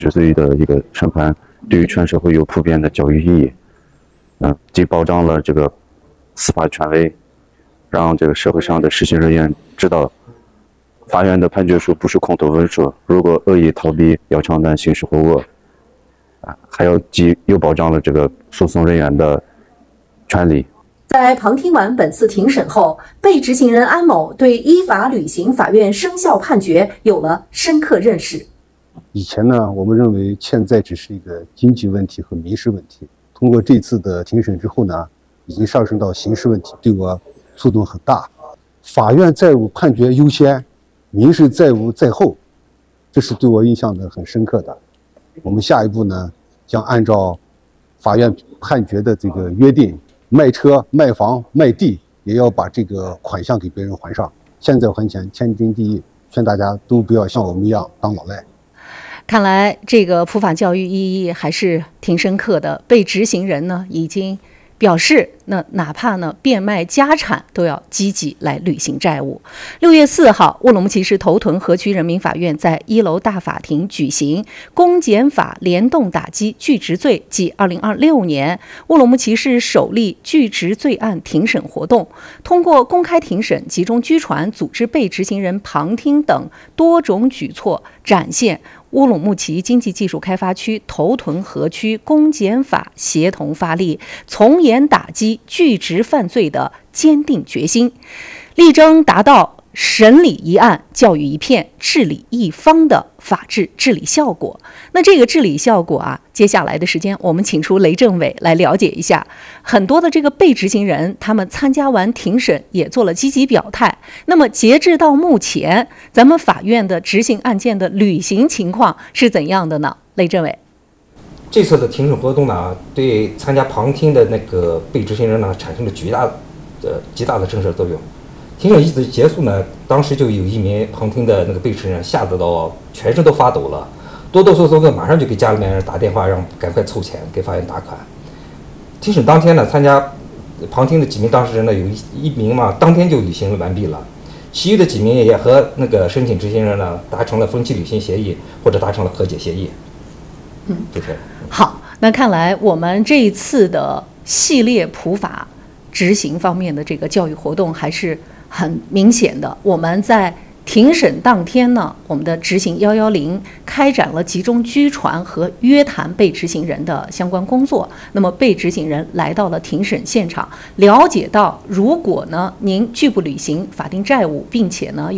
之罪的一个审判对于全社会有普遍的教育意义。既保障了这个司法权威，让这个社会上的实行人员知道，法院的判决书不是空头文书，如果恶意逃避，要承担刑事后果。还有又保障了这个诉讼人员的权利。 在旁听完本次庭审后，被执行人安某对依法履行法院生效判决有了深刻认识。 以前呢，我们认为欠债只是一个经济问题和民事问题，通过这次的庭审之后呢，已经上升到刑事问题，对我触动很大。法院债务判决优先，民事债务在后，这是对我印象的很深刻的。我们下一步呢，将按照法院判决的这个约定，卖车、卖房、卖地，也要把这个款项给别人还上。欠债还钱，天经地义，劝大家都不要像我们一样当老赖。 看来这个普法教育意义还是挺深刻的。被执行人呢已经表示，那哪怕呢变卖家产，都要积极来履行债务。6月4号，乌鲁木齐市头屯河区人民法院在1楼大法庭举行公检法联动打击巨执罪暨2026年乌鲁木齐市首例巨执罪案庭审活动。通过公开庭审、集中拘传、组织被执行人旁听等多种举措，展现乌鲁木齐经济技术开发区头屯河区公检法协同发力，从严打击巨执犯罪的坚定决心，力争达到审理一案、教育一片、治理一方的法治治理效果。那这个治理效果啊，接下来的时间我们请出雷政委来了解一下。很多的这个被执行人，他们参加完庭审也做了积极表态。那么截至到目前，咱们法院的执行案件的履行情况是怎样的呢？雷政委。 这次的庭审活动呢，对参加旁听的那个被执行人呢，产生了极大的震慑作用。庭审一直结束呢，当时就有一名旁听的那个被执行人吓得到全身都发抖了，哆哆嗦嗦的马上就给家里面人打电话，让赶快凑钱给法院打款。庭审当天呢，参加旁听的几名当事人呢，有一名嘛当天就履行完毕了，其余的几名也和那个申请执行人呢达成了分期履行协议或者达成了和解协议。就是好，那看来我们这一次的系列普法执行方面的这个教育活动还是很明显的。我们在庭审当天呢，我们的执行110开展了集中拘传和约谈被执行人的相关工作。那么被执行人来到了庭审现场，了解到如果呢您拒不履行法定债务，并且呢